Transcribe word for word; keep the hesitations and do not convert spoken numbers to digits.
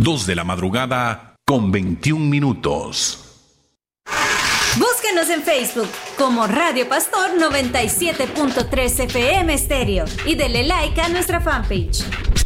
dos de la madrugada con veintiún minutos. Búsquenos en Facebook como Radio Pastor noventa y siete punto tres F M Estéreo y dele like a nuestra fanpage.